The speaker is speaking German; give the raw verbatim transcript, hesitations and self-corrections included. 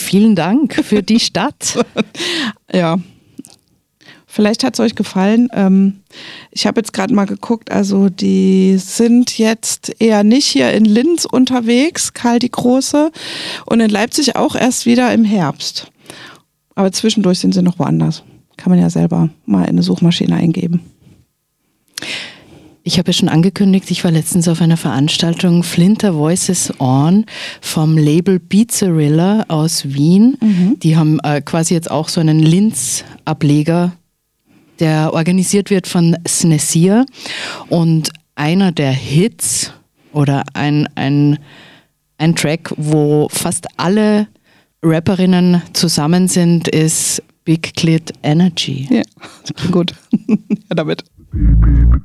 vielen Dank für die Stadt. Ja, vielleicht hat es euch gefallen. Ähm, ich habe jetzt gerade mal geguckt, also die sind jetzt eher nicht hier in Linz unterwegs, Karl die Große, und in Leipzig auch erst wieder im Herbst. Aber zwischendurch sind sie noch woanders. Kann man ja selber mal in eine Suchmaschine eingeben. Ich habe ja schon angekündigt, ich war letztens auf einer Veranstaltung Flinter Voices On vom Label Beatzarilla aus Wien. Mhm. Die haben äh, quasi jetzt auch so einen Linz-Ableger, der organisiert wird von Snesia. Und einer der Hits oder ein, ein, ein Track, wo fast alle Rapperinnen zusammen sind, ist Big Clit Energy. Ja, gut. Ja, damit.